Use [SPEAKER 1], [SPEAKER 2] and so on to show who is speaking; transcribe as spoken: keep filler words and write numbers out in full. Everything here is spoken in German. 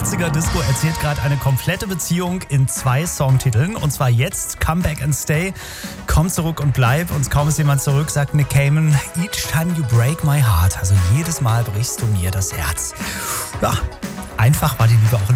[SPEAKER 1] achtziger Disco erzählt gerade eine komplette Beziehung in zwei Songtiteln. Und zwar jetzt Come Back and Stay, Komm zurück und bleib. Und kaum ist jemand zurück, sagt Nick Cayman, Each time you break my heart. Also jedes Mal brichst du mir das Herz. Ja, einfach war die Liebe auch